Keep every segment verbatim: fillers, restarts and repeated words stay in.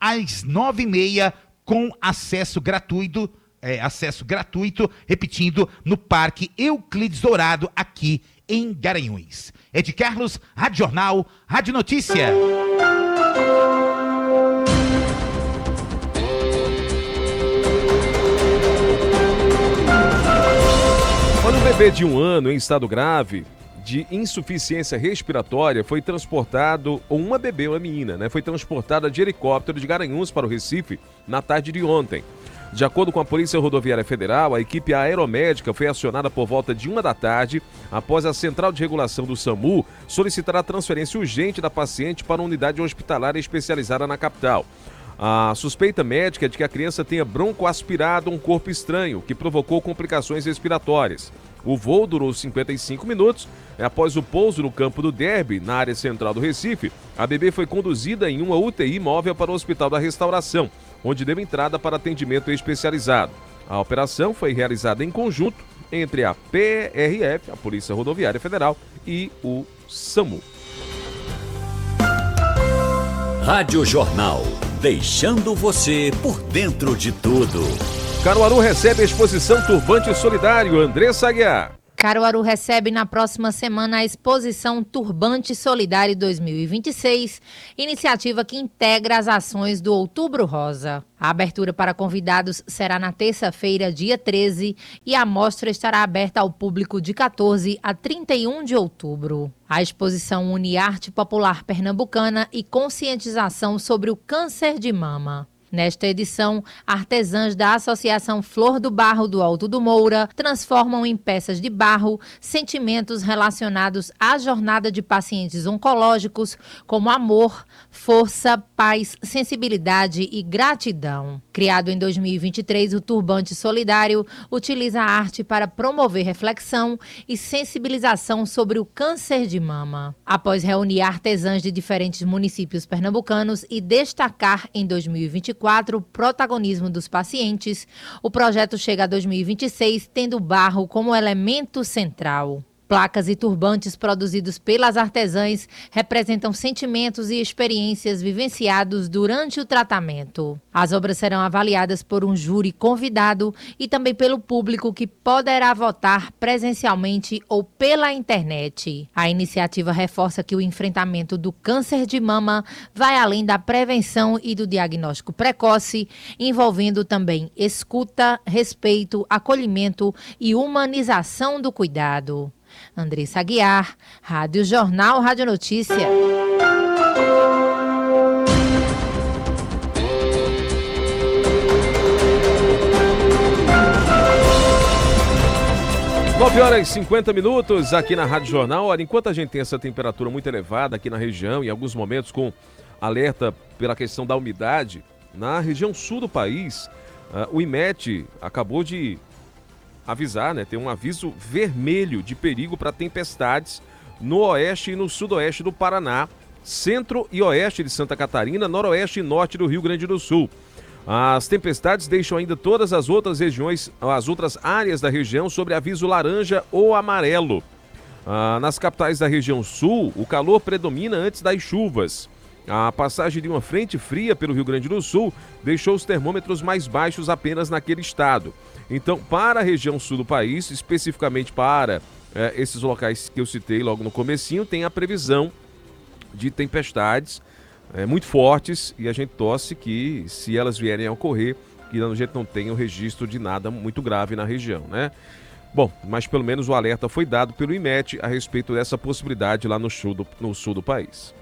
às nove e meia, com acesso gratuito, é, acesso gratuito, repetindo, no Parque Euclides Dourado, aqui em Garanhuns. Ed Carlos, Rádio Jornal, Rádio Notícia. Olha, um bebê de um ano em estado grave de insuficiência respiratória foi transportado, ou uma bebê, uma menina, né? Foi transportada de helicóptero de Garanhuns para o Recife na tarde de ontem. De acordo com a Polícia Rodoviária Federal, a equipe aeromédica foi acionada por volta de uma da tarde, após a Central de Regulação do SAMU solicitar a transferência urgente da paciente para uma unidade hospitalar especializada na capital. A suspeita médica é de que a criança tenha broncoaspirado um corpo estranho, que provocou complicações respiratórias. O voo durou cinquenta e cinco minutos. Após o pouso no campo do Derby, na área central do Recife, a bebê foi conduzida em uma U T I móvel para o Hospital da Restauração, onde deu entrada para atendimento especializado. A operação foi realizada em conjunto entre a P R F, a Polícia Rodoviária Federal, e o SAMU. Rádio Jornal, deixando você por dentro de tudo. Caruaru recebe a exposição Turbante Solidário. Andressa Aguiar. Caruaru recebe na próxima semana a exposição Turbante Solidário dois mil e vinte e seis, iniciativa que integra as ações do Outubro Rosa. A abertura para convidados será na terça-feira, dia treze, e a mostra estará aberta ao público de quatorze a trinta e um de outubro. A exposição une arte popular pernambucana e conscientização sobre o câncer de mama. Nesta edição, artesãs da Associação Flor do Barro do Alto do Moura transformam em peças de barro sentimentos relacionados à jornada de pacientes oncológicos, como amor, força, paz, sensibilidade e gratidão. Criado em dois mil e vinte e três, o Turbante Solidário utiliza a arte para promover reflexão e sensibilização sobre o câncer de mama. Após reunir artesãs de diferentes municípios pernambucanos e destacar em dois mil e vinte e quatro o protagonismo dos pacientes, o projeto chega a dois mil e vinte e seis tendo o barro como elemento central. Placas e turbantes produzidos pelas artesãs representam sentimentos e experiências vivenciados durante o tratamento. As obras serão avaliadas por um júri convidado e também pelo público, que poderá votar presencialmente ou pela internet. A iniciativa reforça que o enfrentamento do câncer de mama vai além da prevenção e do diagnóstico precoce, envolvendo também escuta, respeito, acolhimento e humanização do cuidado. Andressa Aguiar, Rádio Jornal, Rádio Notícia. nove horas e cinquenta minutos aqui na Rádio Jornal. Olha, enquanto a gente tem essa temperatura muito elevada aqui na região, em alguns momentos com alerta pela questão da umidade, na região sul do país, uh, o IMET acabou de avisar, né? Tem um aviso vermelho de perigo para tempestades no oeste e no sudoeste do Paraná, centro e oeste de Santa Catarina, noroeste e norte do Rio Grande do Sul. As tempestades deixam ainda todas as outras regiões, as outras áreas da região sobre aviso laranja ou amarelo. Ah, nas capitais da região sul, o calor predomina antes das chuvas. A passagem de uma frente fria pelo Rio Grande do Sul deixou os termômetros mais baixos apenas naquele estado. Então, para a região sul do país, especificamente para é, esses locais que eu citei logo no comecinho, tem a previsão de tempestades é, muito fortes, e a gente torce que, se elas vierem a ocorrer, que a gente não tenha o registro de nada muito grave na região, né? Bom, mas pelo menos o alerta foi dado pelo IMET a respeito dessa possibilidade lá no sul do, no sul do país.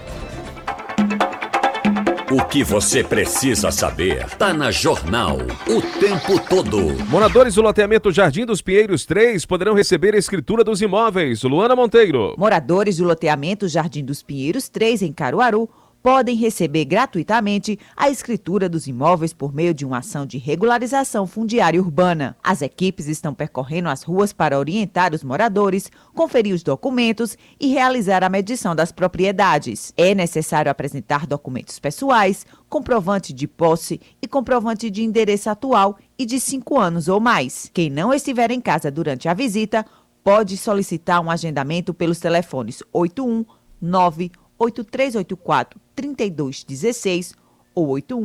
O que você precisa saber tá na Jornal o tempo todo. Moradores do loteamento Jardim dos Pinheiros três poderão receber a escritura dos imóveis. Luana Monteiro. Moradores do loteamento Jardim dos Pinheiros três, em Caruaru, podem receber gratuitamente a escritura dos imóveis por meio de uma ação de regularização fundiária urbana. As equipes estão percorrendo as ruas para orientar os moradores, conferir os documentos e realizar a medição das propriedades. É necessário apresentar documentos pessoais, comprovante de posse e comprovante de endereço atual e de cinco anos ou mais. Quem não estiver em casa durante a visita pode solicitar um agendamento pelos telefones oito um nove oito três oito quatro, três dois um seis ou oito um